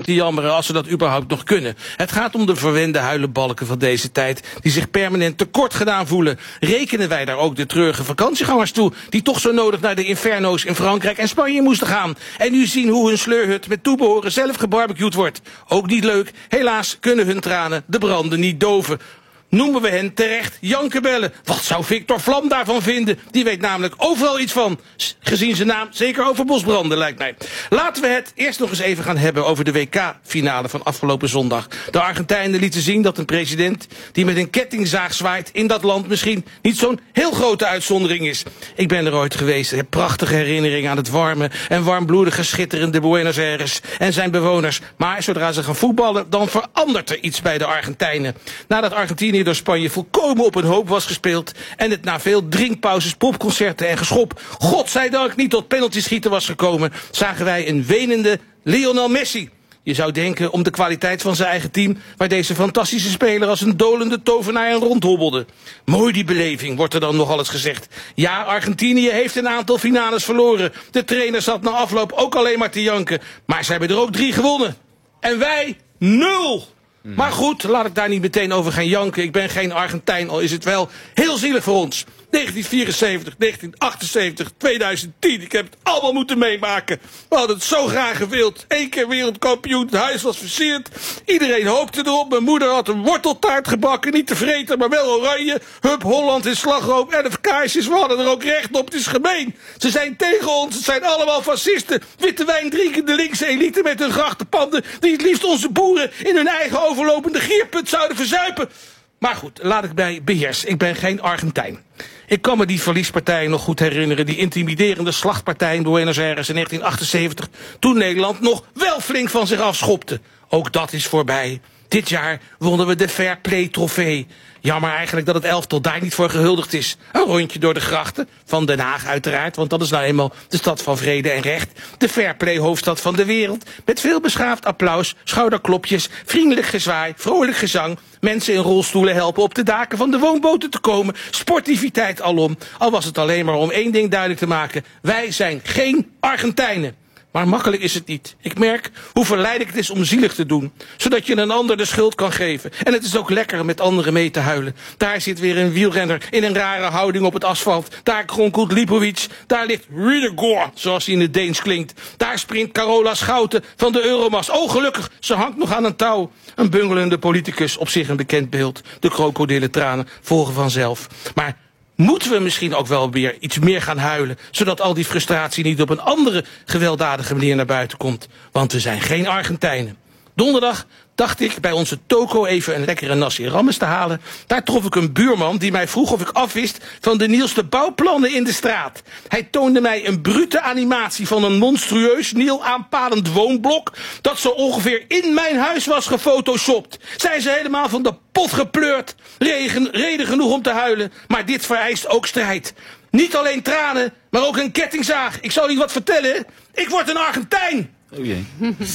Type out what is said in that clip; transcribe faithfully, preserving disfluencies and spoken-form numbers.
te jammeren als ze dat überhaupt nog kunnen. Het gaat om de verwende huilenbalken van deze tijd die zich permanent tekort gedaan voelen. Rekenen wij daar ook de treurige vakantiegangers toe die toch zo nodig naar de inferno's in Frankrijk en Spanje moesten gaan en nu zien hoe hun sleurhut met toebehoren zelf gebarbecued wordt. Ook niet leuk. Helaas kunnen hun tranen de branden niet doven. Noemen we hen terecht jankebellen. Wat zou Victor Vlam daarvan vinden? Die weet namelijk overal iets van. Gezien zijn naam zeker over bosbranden, lijkt mij. Laten we het eerst nog eens even gaan hebben over de W K-finale van afgelopen zondag. De Argentijnen lieten zien dat een president die met een kettingzaag zwaait in dat land misschien niet zo'n heel grote uitzondering is. Ik ben er ooit geweest. Ik heb prachtige herinneringen aan het warme en warmbloedige schitterende Buenos Aires en zijn bewoners. Maar zodra ze gaan voetballen, dan verandert er iets bij de Argentijnen. Nadat Argentinië door Spanje volkomen op een hoop was gespeeld en het na veel drinkpauzes, popconcerten en geschop godzijdank niet tot penaltyschieten was gekomen, zagen wij een wenende Lionel Messi. Je zou denken om de kwaliteit van zijn eigen team, waar deze fantastische speler als een dolende tovenaar en rondhobbelde. Mooi die beleving, wordt er dan nogal eens gezegd. Ja, Argentinië heeft een aantal finales verloren. De trainer zat na afloop ook alleen maar te janken. Maar ze hebben er ook drie gewonnen. En wij nul! Maar goed, laat ik daar niet meteen over gaan janken. Ik ben geen Argentijn, al is het wel heel zielig voor ons. negentien vierenzeventig, negentien achtenzeventig, tweeduizend tien. Ik heb het allemaal moeten meemaken. We hadden het zo graag gewild. Eén keer wereldkampioen, het huis was versierd. Iedereen hoopte erop. Mijn moeder had een worteltaart gebakken. Niet te vreten, maar wel oranje. Hup, Holland in slagroom, elf kaarsjes. We hadden er ook recht op. Het is gemeen. Ze zijn tegen ons. Het zijn allemaal fascisten. Witte wijn drinkende linkse elite met hun grachtenpanden. Die het liefst onze boeren in hun eigen overlopende gierput zouden verzuipen. Maar goed, laat ik mij beheersen. Ik ben geen Argentijn. Ik kan me die verliespartij nog goed herinneren. Die intimiderende slachtpartij in Buenos Aires in negentien achtenzeventig. Toen Nederland nog wel flink van zich afschopte. Ook dat is voorbij. Dit jaar wonnen we de Fair Play trofee. Jammer eigenlijk dat het elftal daar niet voor gehuldigd is. Een rondje door de grachten, van Den Haag uiteraard, want dat is nou eenmaal de stad van vrede en recht. De Fair Play hoofdstad van de wereld, met veel beschaafd applaus, schouderklopjes, vriendelijk gezwaai, vrolijk gezang. Mensen in rolstoelen helpen op de daken van de woonboten te komen. Sportiviteit alom, al was het alleen maar om één ding duidelijk te maken. Wij zijn geen Argentijnen. Maar makkelijk is het niet. Ik merk hoe verleidelijk het is om zielig te doen, zodat je een ander de schuld kan geven. En het is ook lekker met anderen mee te huilen. Daar zit weer een wielrenner in een rare houding op het asfalt. Daar kronkelt Lipovic. Daar ligt Rüdiger, zoals hij in het Deens klinkt. Daar sprint Carola Schouten van de Euromast. Oh, gelukkig, ze hangt nog aan een touw. Een bungelende politicus, op zich een bekend beeld. De krokodillentranen volgen vanzelf. Maar moeten we misschien ook wel weer iets meer gaan huilen, zodat al die frustratie niet op een andere gewelddadige manier naar buiten komt? Want we zijn geen Argentijnen. Donderdag dacht ik bij onze toko even een lekkere nasi rammes te halen. Daar trof ik een buurman die mij vroeg of ik afwist van de nieuwste bouwplannen in de straat. Hij toonde mij een brute animatie van een monstrueus nieuw aanpalend woonblok dat zo ongeveer in mijn huis was gefotoshopt. Zijn ze helemaal van de pot gepleurd? Regen, reden genoeg om te huilen, maar dit vereist ook strijd. Niet alleen tranen, maar ook een kettingzaag. Ik zal u wat vertellen, ik word een Argentijn. Oh jee.